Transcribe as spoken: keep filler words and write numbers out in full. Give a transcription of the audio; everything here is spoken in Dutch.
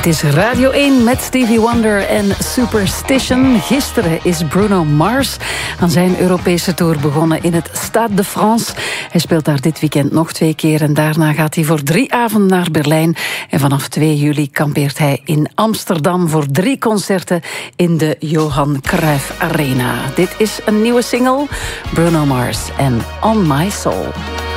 is Radio één met Stevie Wonder en Superstition. Gisteren is Bruno Mars aan zijn Europese tour begonnen in het Stade de France. Hij speelt daar dit weekend nog twee keer en daarna gaat hij voor drie avonden naar Berlijn. En vanaf twee juli kampeert hij in Amsterdam voor drie concerten in de Johan Cruijff Arena. Dit is een nieuwe single, Bruno Mars en On My Soul.